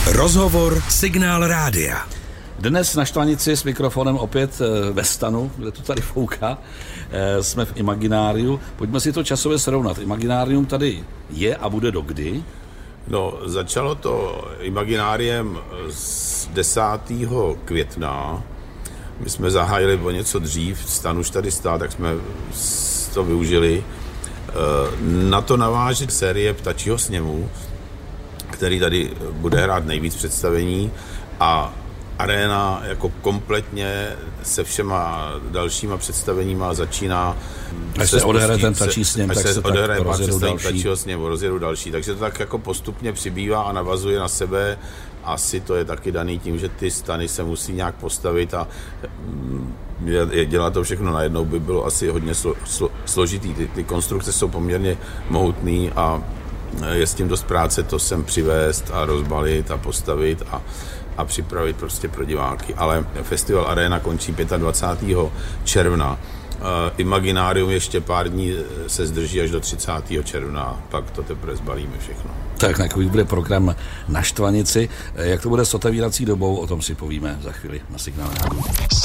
Rozhovor Signál Rádia. Dnes na Štvanici s mikrofonem opět ve stanu, kde to tady fouká. Jsme v Imagináriu. Pojďme si to časově srovnat. Imaginárium tady je a bude dokdy? No, začalo to Imagináriem z 10. května. My jsme zahájili o něco dřív, stan už tady stál, tak jsme to využili. Na to naváží série Ptačího sněmu, který tady bude hrát nejvíc představení, a aréna jako kompletně se všema dalšíma představeníma začíná. Až se odehraje ten Ptačí sněm, tak se odehraje rozjedou další. Ptačího sněmu, rozjedou další. Takže to tak jako postupně přibývá a navazuje na sebe. Asi to je taky daný tím, že ty stany se musí nějak postavit a dělat to všechno najednou by bylo asi hodně složitý. Ty konstrukce jsou poměrně mohutný a je s tím dost práce to sem přivést a rozbalit a postavit a připravit prostě pro diváky. Ale Festival Arena končí 25. června. Imaginárium ještě pár dní se zdrží až do 30. června, pak to teprve zbalíme všechno. Tak takový bude program na Štvanici. Jak to bude s otevírací dobou, o tom si povíme za chvíli na Signálu.